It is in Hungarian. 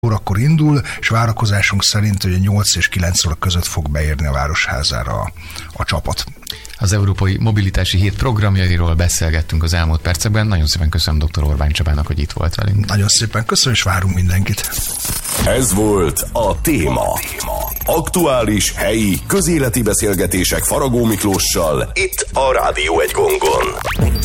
órakor indul, és várakozásunk szerint ugye 8 és 9 óra között fog beérni a Városházára a csapat. Az Európai Mobilitási Hét programjairól beszélgettünk az elmúlt percekben. Nagyon szépen köszönöm dr. Orbán Csabának, hogy itt volt velünk. Nagyon szépen köszönöm, és várunk mindenkit. Ez volt a Téma. Aktuális, helyi, közéleti beszélgetések Faragó Miklóssal itt a Rádió 1 Gongon.